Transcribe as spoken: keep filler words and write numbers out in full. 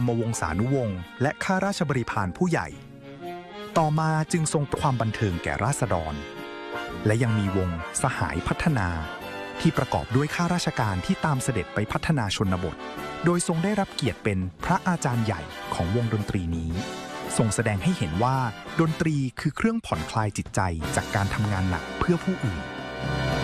มวงศานุวงศ์และข้าราชบริพารผู้ใหญ่ต่อมาจึงทรงความบันเทิงแก่ราษฎรและยังมีวงสหายพัฒนาที่ประกอบด้วยข้าราชการที่ตามเสด็จไปพัฒนาชนบทโดยทรงได้รับเกียรติเป็นพระอาจารย์ใหญ่ของวงดนตรีนี้ทรงแสดงให้เห็นว่าดนตรีคือเครื่องผ่อนคลายจิตใจจากการทำงานหนักเพื่อผู้อื่น